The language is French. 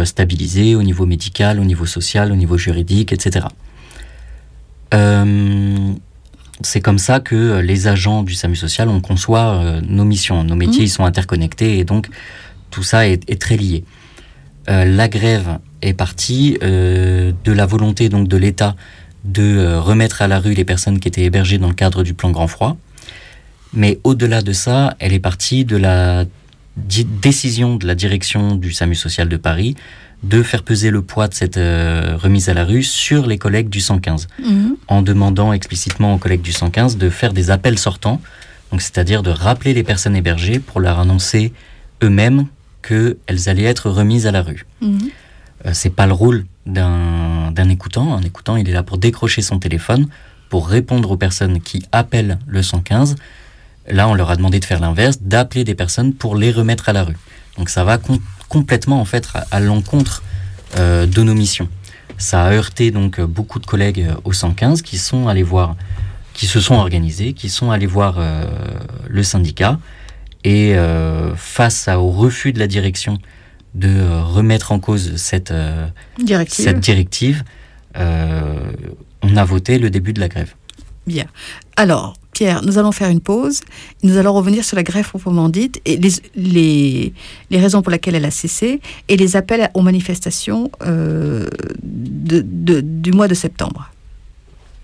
stabilisés au niveau médical, au niveau social, au niveau juridique, etc. C'est comme ça que les agents du SAMU social, on conçoit nos missions. Nos métiers, ils sont interconnectés et donc tout ça est très lié. La grève est partie de la volonté donc de l'État de remettre à la rue les personnes qui étaient hébergées dans le cadre du plan Grand Froid. Mais au-delà de ça, elle est partie de la décision de la direction du SAMU social de Paris de faire peser le poids de cette remise à la rue sur les collègues du 115, en demandant explicitement aux collègues du 115 de faire des appels sortants, donc c'est-à-dire de rappeler les personnes hébergées pour leur annoncer eux-mêmes qu'elles allaient être remises à la rue. C'est pas le rôle d'un écoutant. Un écoutant, il est là pour décrocher son téléphone, pour répondre aux personnes qui appellent le 115. Là, on leur a demandé de faire l'inverse, d'appeler des personnes pour les remettre à la rue. Donc ça va complètement en fait à l'encontre de nos missions. Ça a heurté donc beaucoup de collègues au 115 qui se sont organisés, qui sont allés voir le syndicat et face au refus de la direction de remettre en cause cette directive, on a voté le début de la grève. Bien. Alors, Pierre, nous allons faire une pause. Nous allons revenir sur la grève proprement dite et les raisons pour lesquelles elle a cessé et les appels aux manifestations du mois de septembre.